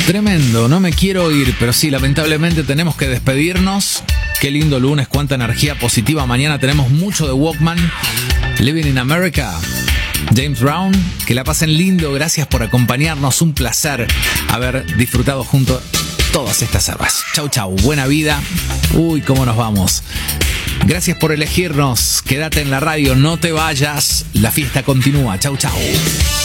Tremendo, no me quiero ir, pero sí, lamentablemente tenemos que despedirnos. Qué lindo lunes, cuánta energía positiva. Mañana tenemos mucho de Walkman. Living in America, James Brown. Que la pasen lindo, gracias por acompañarnos. Un placer haber disfrutado juntos todas estas horas. Chau, chau, buena vida. Uy, cómo nos vamos. Gracias por elegirnos. Quédate en la radio, no te vayas. La fiesta continúa. Chau, chau.